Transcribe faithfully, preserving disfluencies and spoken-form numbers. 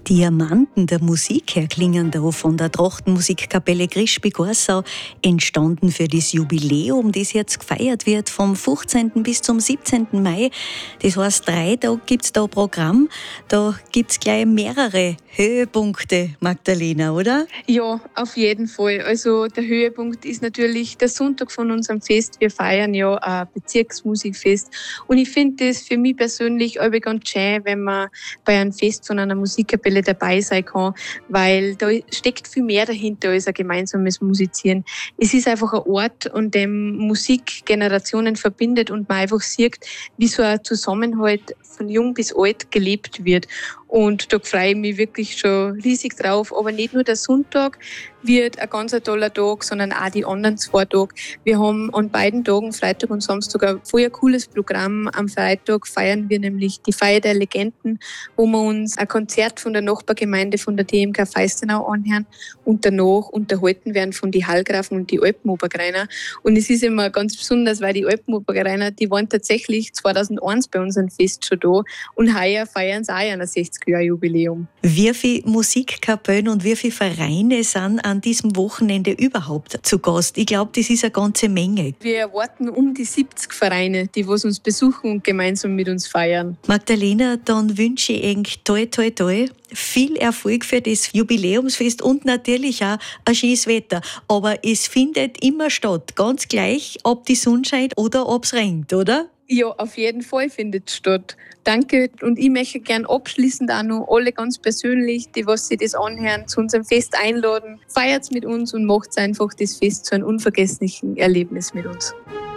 Diamanten der Musik her klingen da von der Trachtenmusikkapelle Grischby-Gorsau, entstanden für das Jubiläum, das jetzt gefeiert wird vom fünfzehnten bis zum siebzehnten Mai. Das heißt, drei Tage gibt es da ein Programm. Da gibt es gleich mehrere Höhepunkte, Magdalena, oder? Ja, auf jeden Fall. Also der Höhepunkt ist natürlich der Sonntag von unserem Fest. Wir feiern ja ein Bezirksmusikfest. Und ich finde das für mich persönlich aber ganz schön, wenn man bei einem Fest von einer Musikkapelle dabei sein kann, weil da steckt viel mehr dahinter als ein gemeinsames Musizieren. Es ist einfach ein Ort, an dem Musik Generationen verbindet und man einfach sieht, wie so ein Zusammenhalt von jung bis alt gelebt wird. Und da freue ich mich wirklich schon riesig drauf. Aber nicht nur der Sonntag wird ein ganz toller Tag, sondern auch die anderen zwei Tage. Wir haben an beiden Tagen, Freitag und Samstag, ein voll cooles Programm. Am Freitag feiern wir nämlich die Feier der Legenden, wo wir uns ein Konzert von der Nachbargemeinde von der T M K Feistenau anhören und danach unterhalten werden von die Hallgrafen und die Alpenobergreiner. Und es ist immer ganz besonders, weil die Alpenobergreiner, die waren tatsächlich zweitausendeins bei unserem Fest schon da und heuer feiern sie auch ein sechzig-Jahr-Jubiläum. Wie viele Musikkapellen und wie viele Vereine sind an diesem Wochenende überhaupt zu Gast? Ich glaube, das ist eine ganze Menge. Wir erwarten um die siebzig Vereine, die was uns besuchen und gemeinsam mit uns feiern. Magdalena, dann wünsche ich Ihnen toi, toi, toi, viel Erfolg für das Jubiläumsfest und natürlich auch ein schönes Wetter. Aber es findet immer statt, ganz gleich, ob die Sonne scheint oder ob es regnet, oder? Ja, auf jeden Fall findet es statt. Danke. Und ich möchte gerne abschließend auch noch alle ganz persönlich, die was sich das anhören, zu unserem Fest einladen. Feiert mit uns und macht einfach das Fest zu einem unvergesslichen Erlebnis mit uns.